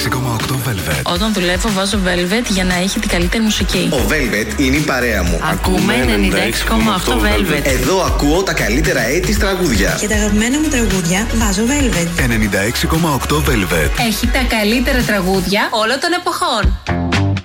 96,8 Velvet. Όταν δουλεύω βάζω Velvet για να έχει την καλύτερη μουσική. Ο Velvet είναι η παρέα μου. Ακούμε 96,8 Velvet. Εδώ ακούω τα καλύτερα AIDS τραγούδια. Και τα αγαπημένα μου τραγούδια βάζω Velvet. 96,8 Velvet. Έχει τα καλύτερα τραγούδια όλων των εποχών.